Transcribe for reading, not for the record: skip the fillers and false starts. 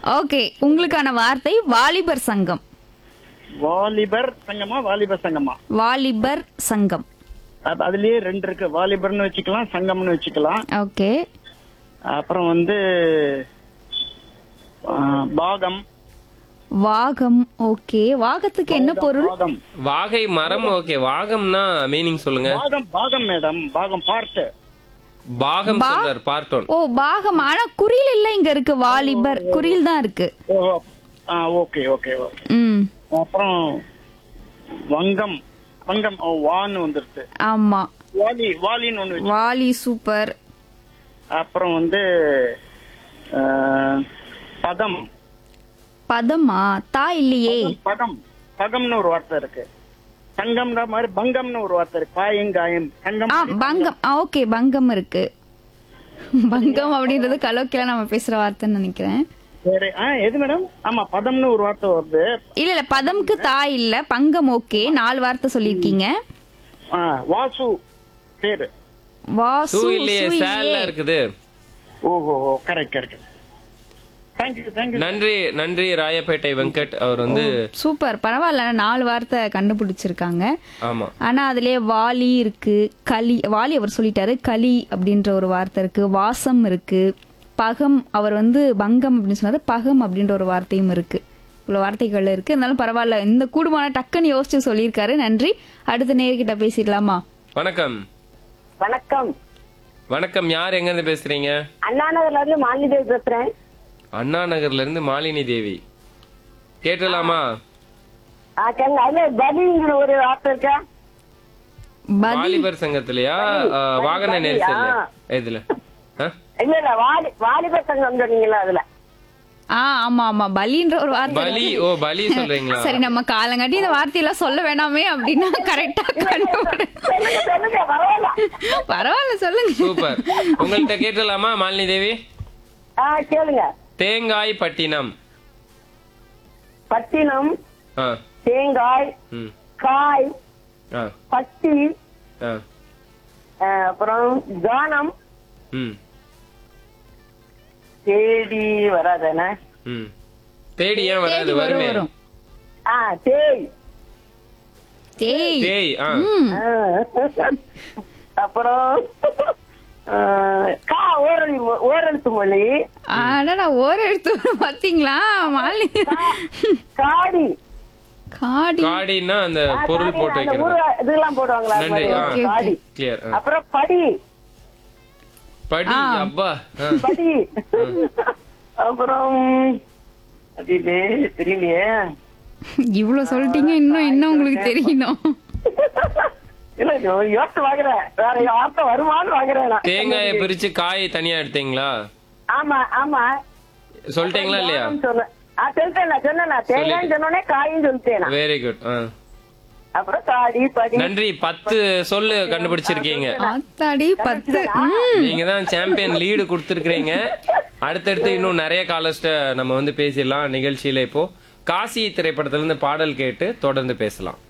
Okay, உங்களுக்கான வார்த்தை வாலிபர் சங்கம். வாலிபர் சங்கமா வாலிபர் சங்கமா? வாலிபர் சங்கம். அதுலயே ரெண்டு இருக்கு, வாலிபர்னு வச்சுக்கலாம், சங்கம்னு வச்சுக்கலாம். ஓகே. அப்புறம் வந்து பாகம். வாகம். ஓகே, வாகத்துக்கு என்ன பொருள்? பாகம். வாகை மரம். ஓகே, வாகம்னா மீனிங் சொல்லுங்க. பாகம் பாகம் மேடம், பாகம் பார்ட். பாகம் சொல்றார், பார்ட் 1. ஓ, பாகம். ஆனா குறில் இல்ல, இங்க இருக்கு வாலிபர், குறில் தான் இருக்கு. Okay okay okay. ம். அப்புறம் வங்கம். வங்கம் வான்னு வந்துருச்சு. ஆமா, வாலி, வாலின்னு ஒண்ணு வச்சு. வாலி. சூப்பர். அப்புறம் வந்து பதம். பதமா? தா இல்லையே. பதம். பகம்னு ஒரு வார்த்தை இருக்கு. சங்கம்ன்ற மாதிரி பங்கம்னு ஒரு வார்த்தை இருக்கு. பாயம் காயம் சங்கம். பங்கம். ஓகே, பங்கம் இருக்கு. பங்கம் அப்படின்றது கலோக்கில நம்ம பேசுற வார்த்தைன்னு நினைக்கிறேன். சரி. எது மேடம்? ஆமா, பதம்னு ஒரு வார்த்தை வருது. இல்ல இல்ல, பதம்க்கு தா இல்ல, பங்கம். ஓகே, 4 வார்த்தை சொல்லிருக்கீங்க. வாசு பேரு. வாசு இல்லையே, சேல்ல இருக்குது. ஓஹோ, கரெக்ட் கரெக்ட். Thank you thank you. நன்றி நன்றி ராயப்பேட்டை வெங்கட். அவர் வந்து சூப்பர், பரவாயில்ல, 4 வார்த்தை கண்டுபிடிச்சிருக்காங்க. ஆமா. ஆனா அதுலயே வாலி இருக்கு, களி. வாலி அவர் சொல்லிட்டாரு. களி அப்படின்ற ஒரு வார்த்தை இருக்கு, வாசம் இருக்கு, பகம். அவர் வந்து பங்கம் அப்படின்னு சொன்னாரு, பகம் அப்படின்ற ஒரு வார்த்தையும் இருக்கு. இவ்வளவு வார்த்தைகள் இருக்கு. இருந்தாலும் பரவாயில்ல, இந்த கூடுமான டக்குன்னு யோசிச்சு சொல்லியிருக்காரு. நன்றி. அடுத்த நேர்கிட்ட பேசிடலாமா? வணக்கம். வணக்கம். வணக்கம், யார் எங்க இருந்து பேசுறீங்க? அண்ணா நகர்ல இருந்து மாலினி தேவி பேசுறேன். அண்ணா நகர்ல இருந்து மாலினி தேவி. கேட்டலாமா? கேளுங்க. அதுல பலிங்கிற ஒரு வார்த்தை இருக்கா? வாலிபர் சங்கத்திலயா? வாகன நெரிசல் இதுல? இல்ல இல்ல, வாலிபர் சங்கம் சொன்னீங்களா அதுல? ஆமா ஆமா, பலின்ற ஒரு வார்த்தை. பலி. ஓ, பலி சொல்றீங்களா? சரி, நம்ம காலங்காட்டி இந்த வார்த்தையெல்லாம் சொல்ல வேணாமே அப்படின்னா கரெக்டா சொல்லுங்க, பரவாயில்ல. பரவாயில்ல, சொல்லுங்க. சூப்பர். உங்கள்கிட்ட கேட்டலாமா மாலினி தேவி? கேளுங்க. தேங்காய் பட்டினம். பட்டினம், ஆ. தேங்காய், ம். காய், ஆ. பட்டி, ஆ. அப்புறம் கானம். ம். தேடி வராதானே? ம். தேடி ஏன் வராது? தேடி வருமே. வரும். தேய். தேய். தேய். ஆ. அப்புறம் ஓரெழுத்து மொழி. ஆனா ஓர எடுத்து பாத்தீங்களா மாலினி? காடி. காடி. காடின்னா அந்த பொருள் போட்டு வைக்கிறது. இதெல்லாம் போடுவாங்களா? நன்றி. காடி. கிளியர். அப்புறம் படி. படி. அப்பா. படி. அப்புறம் தெரியலையே. இவ்வளவு சொல்லிட்டீங்க, இன்னும் என்ன உங்களுக்கு தெரியணும்? இல்ல, யோசிச்சு வாங்குறேன், வேற வார்த்தை வருமானு வாங்குறேன். தேங்காயை பிரிச்சு காயை தனியா எடுத்தீங்களா? ஆமா ஆமா. சொல்லிட்டீங்களா இல்லையா? சொன்னேன். தேங்காய் சொன்னோடனே காயும் சொல்லிட்டேன். Very good. அப்புறம் காடி, படி. நன்றி. 10 சொல்லு கண்டுபிடிச்சிருக்கீங்க. ஆத்தாடி, 10. நீங்க தான் சாம்பியன் லீடு கொடுத்துருக்கீங்க. அடுத்தடுத்து இன்னும் நிறைய காலர்ஸ்ட நம்ம வந்து பேசிடலாம் நிகழ்ச்சியில. இப்போ காசி திரைப்படத்துல இருந்து பாடல் கேட்டு தொடர்ந்து பேசலாம்.